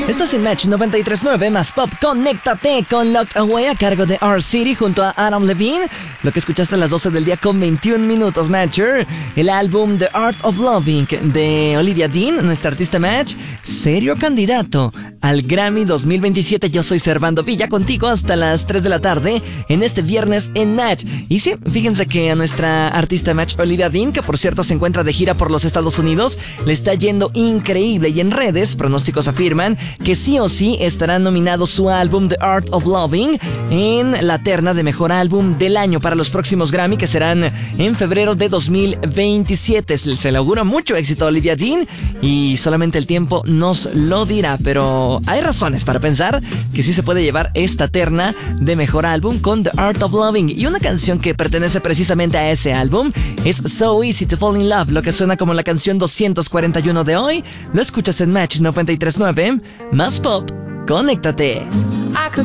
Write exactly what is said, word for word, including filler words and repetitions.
Estás en Match noventa y tres punto nueve más Pop. Conéctate con Locked Away a cargo de R-City junto a Adam Levine. Lo que escuchaste a las doce del día con veintiún minutos, Matcher. El álbum The Art of Loving de Olivia Dean, nuestra artista Match, serio candidato al Grammy dos mil veintisiete. Yo soy Servando Villa, contigo hasta las tres de la tarde en este viernes en Match. Y sí, fíjense que a nuestra artista Match, Olivia Dean, que por cierto se encuentra de gira por los Estados Unidos, le está yendo increíble, y en redes pronósticos afirman que sí o sí estará nominado su álbum The Art of Loving en la terna de mejor álbum del año para los próximos Grammy, que serán en febrero de dos mil veintisiete. Se le augura mucho éxito a Olivia Dean y solamente el tiempo nos lo dirá, pero hay razones para pensar que sí se puede llevar esta terna de mejor álbum con The Art of Loving. Y una canción que pertenece precisamente a ese álbum es So Easy to Fall in Love, lo que suena como la canción doscientos cuarenta y uno de hoy. Lo escuchas en Match noventa y tres punto nueve más Pop. Conéctate.